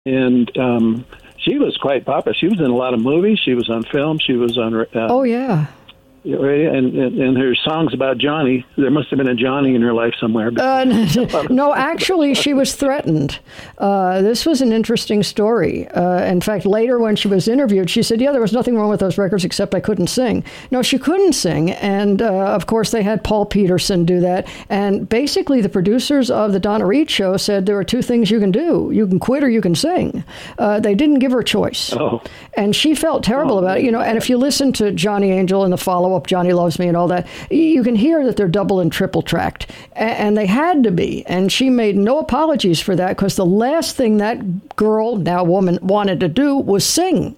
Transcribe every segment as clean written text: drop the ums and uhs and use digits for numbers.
and she was quite popular. She was in a lot of movies. She was on film. She was on. Oh yeah. And her songs about Johnny, there must have been a Johnny in her life somewhere. No, actually, she was threatened. This was an interesting story. In fact, later when she was interviewed, she said, yeah, there was nothing wrong with those records except I couldn't sing. No, she couldn't sing. And, of course, they had Paul Peterson do that. And basically, the producers of the Donna Reed show said there are two things you can do. You can quit or you can sing. They didn't give her a choice. Oh. And she felt terrible about it. And if you listen to Johnny Angel and the follow-up, Johnny Loves Me and all that, you can hear that they're double and triple tracked. And they had to be. And she made no apologies for that because the last thing that girl, now woman, wanted to do was sing.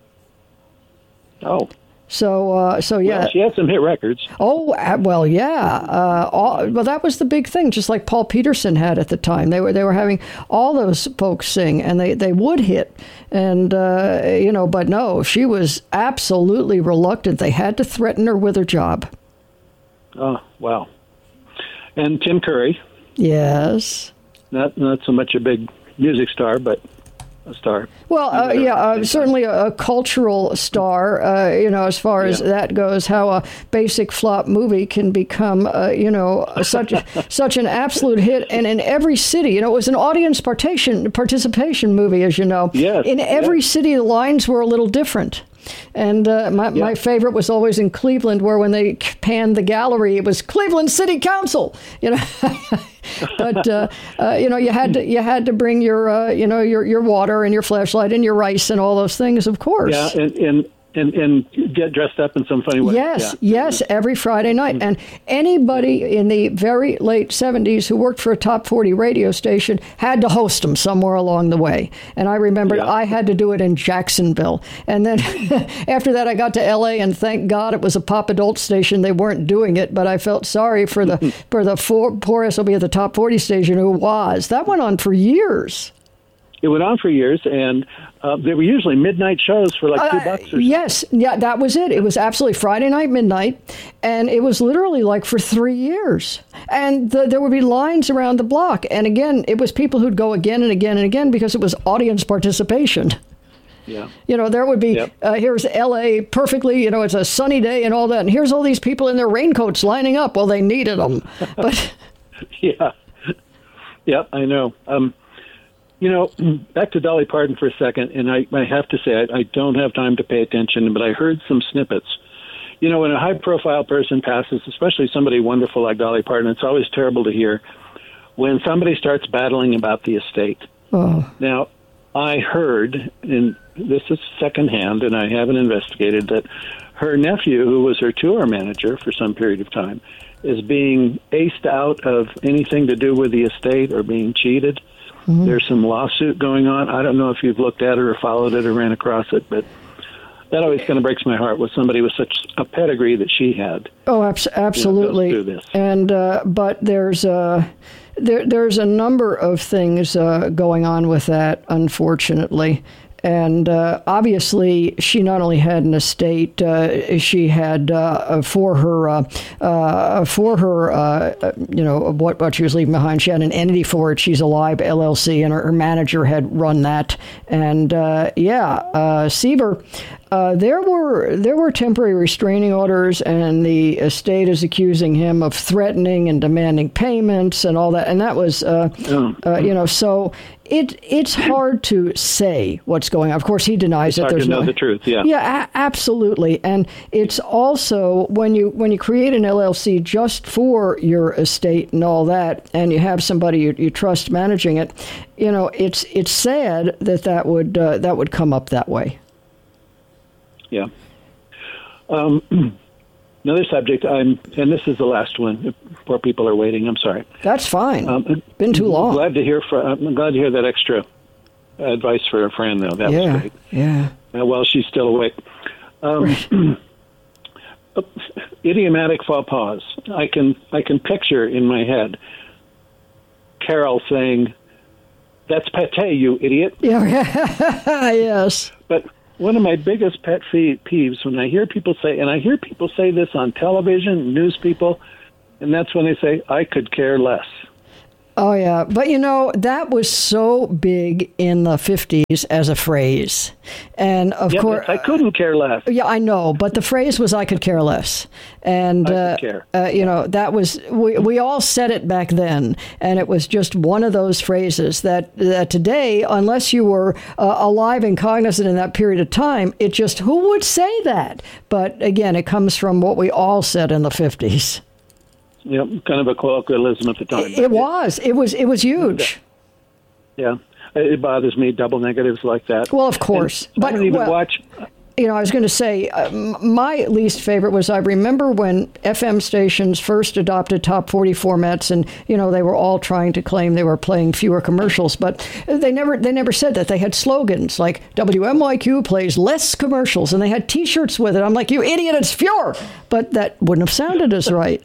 Oh. So yeah. Well, she had some hit records. Oh, well, yeah. Well, that was the big thing, just like Paul Peterson had at the time. They were having all those folks sing, and they would hit. And, but no, she was absolutely reluctant. They had to threaten her with her job. Oh, wow. And Tim Curry. Yes. Not so much a big music star, but a star. Well, certainly a cultural star, as far as that goes, how a basic flop movie can become, such an absolute hit. And in every city, it was an audience participation movie, as you know. Yes. In every city, the lines were a little different. And my favorite was always in Cleveland, where when they panned the gallery, it was Cleveland City Council, But you had to bring your your water and your flashlight and your rice and all those things, of course. Yeah, and get dressed up in some funny way. Yes, every Friday night. And anybody in the very late 70s who worked for a top 40 radio station had to host them somewhere along the way. And I remembered I had to do it in Jacksonville. And then after that, I got to L.A., and thank God it was a pop adult station. They weren't doing it, but I felt sorry for the poor SOB at the top 40 station who was. That went on for years. It went on for years, and they were usually midnight shows for like $2 or something. Yes, yeah, that was it. It was absolutely Friday night, midnight, and it was literally like for 3 years. And there would be lines around the block. And again, it was people who'd go again and again and again because it was audience participation. Yeah. There would be, here's L.A. perfectly, it's a sunny day and all that. And here's all these people in their raincoats lining up. Well, they needed them. But Yeah, I know. Back to Dolly Parton for a second, and I have to say, I don't have time to pay attention, but I heard some snippets. When a high-profile person passes, especially somebody wonderful like Dolly Parton, it's always terrible to hear when somebody starts battling about the estate. Oh. Now, I heard, and this is secondhand, and I haven't investigated, that her nephew, who was her tour manager for some period of time, is being aced out of anything to do with the estate or being cheated. Mm-hmm. There's some lawsuit going on. I don't know if you've looked at it or followed it or ran across it, but that always kind of breaks my heart with somebody with such a pedigree that she had. Oh, absolutely. Goes through this. And but there's a number of things going on with that, unfortunately. And obviously, she not only had an estate, she had for her, what she was leaving behind. She had an entity for it. She's Alive LLC, and her manager had run that. And Seaver. There were temporary restraining orders, and the estate is accusing him of threatening and demanding payments and all that. And that was, so it's hard to say what's going on. Of course, he denies it's that. Hard to know the truth. Yeah. Yeah, absolutely. And it's also when you create an LLC just for your estate and all that, and you have somebody you trust managing it, it's sad that would come up that way. Yeah. Another subject, and this is the last one. Poor people are waiting. I'm sorry. That's fine. Been too long. I'm glad to hear that extra advice for a friend, though. That was great. Yeah. Well, she's still awake. Idiomatic faux pas. I can picture in my head Carol saying, "That's pate, you idiot." Yeah. Yes. But one of my biggest pet peeves when I hear people say, and I hear people say this on television, news people, and that's when they say, "I could care less." Oh, yeah. But, that was so big in the 50s as a phrase. And, of course... I couldn't care less. Yeah, I know. But the phrase was, I could care less. And, I could care. That was... We all said it back then. And it was just one of those phrases that today, unless you were alive and cognizant in that period of time, it just... Who would say that? But, again, it comes from what we all said in the 50s. Yep, kind of a colloquialism at the time. It was huge. Yeah, it bothers me, double negatives like that. Well, of course. But I don't even watch... I was going to say, my least favorite was, I remember when FM stations first adopted top 40 formats, and, they were all trying to claim they were playing fewer commercials, but they never said that. They had slogans like, WMYQ plays less commercials, and they had T-shirts with it. I'm like, you idiot, it's fewer! But that wouldn't have sounded as right.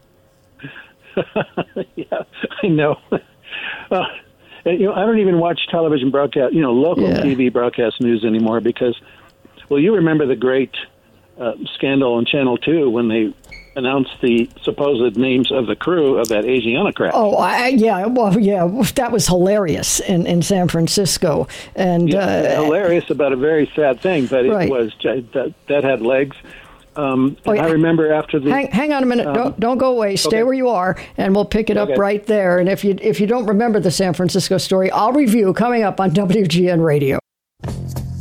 Yeah, I know. I don't even watch television broadcast, local TV broadcast news anymore because, well, you remember the great scandal on Channel 2 when they announced the supposed names of the crew of that Asiana crash. Oh, that was hilarious in San Francisco. And hilarious about a very sad thing, but it was that had legs. I remember after the... Hang on a minute. Don't go away. Stay where you are, and we'll pick it up right there. And if you don't remember the San Francisco story, I'll review coming up on WGN Radio.